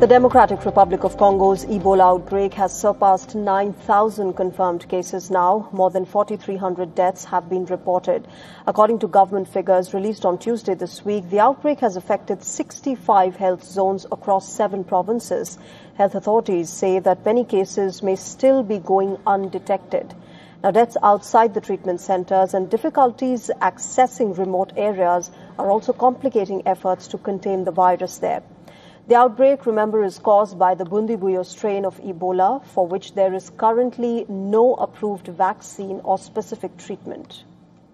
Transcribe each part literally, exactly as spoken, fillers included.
The Democratic Republic of Congo's Ebola outbreak has surpassed nine thousand confirmed cases now. More than forty-three hundred deaths have been reported. According to government figures released on Tuesday this week, the outbreak has affected sixty-five health zones across seven provinces. Health authorities say that many cases may still be going undetected. Now, deaths outside the treatment centers and difficulties accessing remote areas are also complicating efforts to contain the virus there. The outbreak, remember, is caused by the Bundibugyo strain of Ebola, for which there is currently no approved vaccine or specific treatment.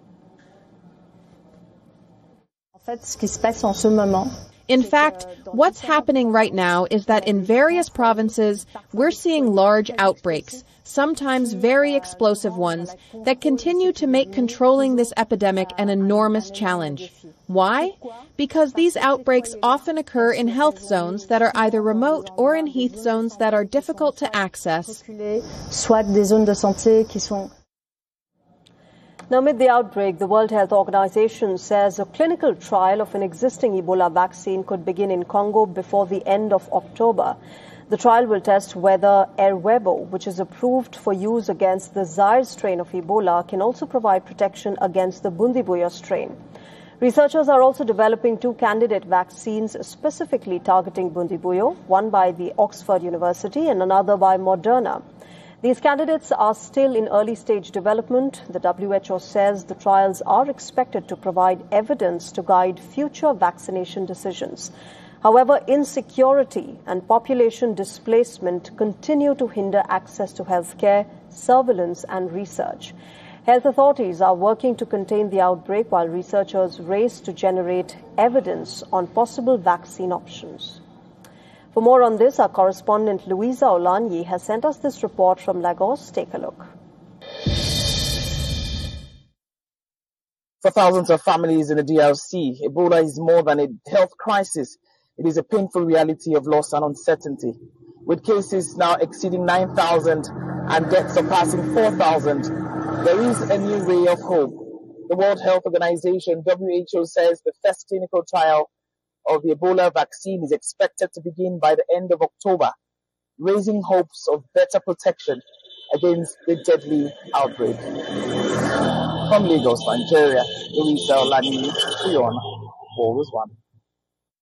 In fact, what's happening right now is that in various provinces, we're seeing large outbreaks, sometimes very explosive ones, that continue to make controlling this epidemic an enormous challenge. Why? Because these outbreaks often occur in health zones that are either remote or in heath zones that are difficult to access. Now, amid the outbreak, the World Health Organization says a clinical trial of an existing Ebola vaccine could begin in Congo before the end of October. The trial will test whether Erwebo, which is approved for use against the Zaire strain of Ebola, can also provide protection against the Bundibugyo strain. Researchers are also developing two candidate vaccines specifically targeting Bundibugyo, one by the Oxford University and another by Moderna. These candidates are still in early stage development. The W H O says the trials are expected to provide evidence to guide future vaccination decisions. However, insecurity and population displacement continue to hinder access to healthcare, surveillance and research. Health authorities are working to contain the outbreak while researchers race to generate evidence on possible vaccine options. For more on this, our correspondent Louisa Olanyi has sent us this report from Lagos. Take a look. For thousands of families in the D R C, Ebola is more than a health crisis. It is a painful reality of loss and uncertainty. With cases now exceeding nine thousand and deaths surpassing four thousand, there is a new ray of hope. The World Health Organization, W H O, says the first clinical trial of the Ebola vaccine is expected to begin by the end of October, raising hopes of better protection against the deadly outbreak. From Lagos, Nigeria, Louisa Olanyi, Fiona, Always One.